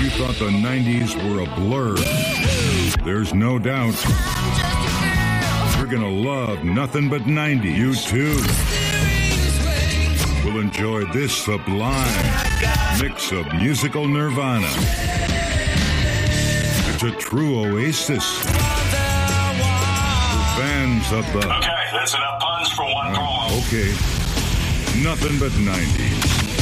you thought the 90s were a blur, there's no doubt you're gonna love Nothing But 90. You too will enjoy this sublime mix of musical nirvana. It's a true oasis for fans of the... Okay, that's enough puns for one promo. Okay, Nothing But 90s.